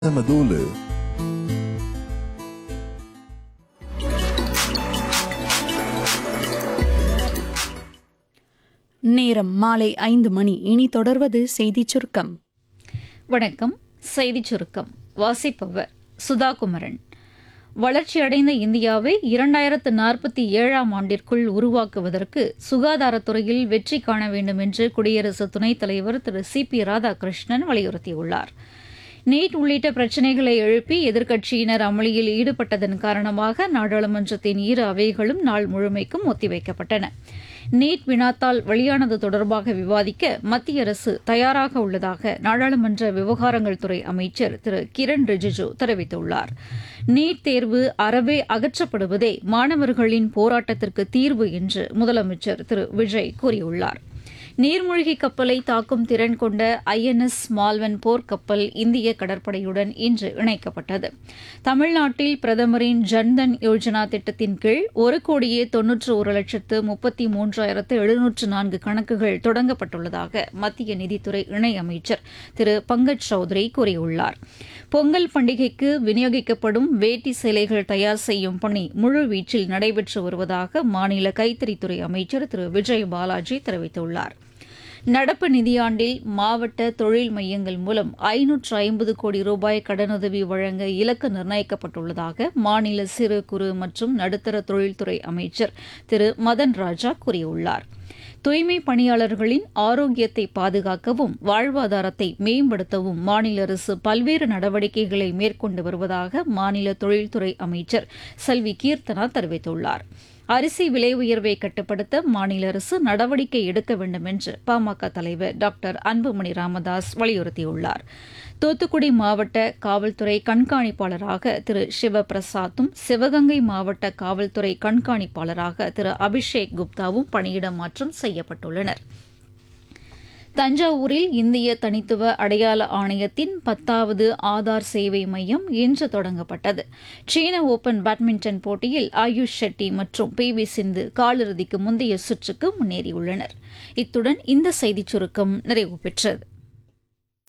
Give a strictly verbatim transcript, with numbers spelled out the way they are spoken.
هدول நேரம் மாலை ஐந்து மணி. இனி தொடர்வது செய்திச் சுருக்கம். வணக்கம். செய்திச் சுருக்கம் வாசிப்பவர் சுதாகுமரன். வளர்ச்சியடைந்த இந்தியாவை இரண்டாயிரத்து நாற்பத்தி ஏழாம் ஆண்டிற்குள் உருவாக்குவதற்கு சுகாதாரத்துறையில் வெற்றி காண வேண்டும் என்று குடியரசு துணைத் தலைவர் திரு சி பி ராதாகிருஷ்ணன் வலியுறுத்தியுள்ளார். நீட் உள்ளிட்ட பிரச்சினைகளை எழுப்பி எதிர்க்கட்சியினர் அமளியில் ஈடுபட்டதன் காரணமாக நாடாளுமன்றத்தின் இரு அவைகளும் நாள் முழுமைக்கும் ஒத்திவைக்கப்பட்டன. நீட் வினாத்தால் வெளியானது தொடர்பாக விவாதிக்க மத்திய அரசு தயாராக உள்ளதாக நாடாளுமன்ற விவகாரங்கள் துறை அமைச்சர் திரு கிரண் ரிஜிஜு தெரிவித்துள்ளார். நீட் தேர்வு அறவே அகற்றப்படுவதே மாணவர்களின் போராட்டத்திற்கு தீர்வு என்று முதலமைச்சர் திரு விஜய் கூறியுள்ளார். நீர்மூழ்கி கப்பலை தாக்கும் திறன் கொண்ட ஐ என் எஸ் மால்வன் போர்க்கப்பல் இந்திய கடற்படையுடன் இன்று இணைக்கப்பட்டது. தமிழ்நாட்டில் பிரதமரின் ஜன்தன் யோஜனா திட்டத்தின் கீழ் ஒரு கோடியே தொன்னூற்று ஒரு லட்சத்து முப்பத்தி மூன்றாயிரத்து எழுநூற்று நான்கு கணக்குகள் தொடங்கப்பட்டுள்ளதாக மத்திய நிதித்துறை இணையமைச்சர் திரு பங்கஜ் சௌத்ரி கூறியுள்ளார். பொங்கல் பண்டிகைக்கு விநியோகிக்கப்படும் வேட்டி சேலைகள் தயார் செய்யும் பணி முழுவீச்சில் நடைபெற்று வருவதாக மாநில கைத்தறித்துறை அமைச்சர் திரு விஜய் பாலாஜி தெரிவித்துள்ளார். நடப்பு நிதியாண்டில் மாவட்ட தொழில் மையங்கள் மூலம் ஐநூற்று ஐம்பது கோடி ரூபாய் கடனுதவி வழங்க இலக்கு நிர்ணயிக்கப்பட்டுள்ளதாக மாநில சிறு குறு மற்றும் நடுத்தர தொழில்துறை அமைச்சர் திரு மதன் ராஜா கூறியுள்ளார். தூய்மை பணியாளர்களின் ஆரோக்கியத்தை பாதுகாக்கவும் வாழ்வாதாரத்தை மேம்படுத்தவும் மாநில அரசு பல்வேறு நடவடிக்கைகளை மேற்கொண்டு வருவதாக மாநில தொழில்துறை அமைச்சர் செல்வி கீர்த்தனா தெரிவித்துள்ளார். அரிசி விலை உயர்வை கட்டுப்படுத்த மாநில அரசு நடவடிக்கை எடுக்க வேண்டும் என்று பாமக தலைவர் டாக்டர் அன்புமணி ராமதாஸ் வலியுறுத்தியுள்ளார். தூத்துக்குடி மாவட்ட காவல்துறை கண்காணிப்பாளராக திரு சிவபிரசாத்தும் சிவகங்கை மாவட்ட காவல்துறை கண்காணிப்பாளராக திரு அபிஷேக் குப்தாவும் பணியிட மாற்றம் செய்யப்பட்டுள்ளனர். தஞ்சாவூரில் இந்திய தனித்துவ அடையாள ஆணையத்தின் பத்தாவது ஆதார் சேவை மையம் இன்று தொடங்கப்பட்டது. சீன ஓபன் பேட்மிண்டன் போட்டியில் ஆயுஷ் ஷெட்டி மற்றும் பி வி சிந்து காலிறுதிக்கு முந்தைய சுற்றுக்கு முன்னேறியுள்ளனர். இத்துடன் இந்த செய்திச் சுருக்கம் நிறைவு பெற்றது.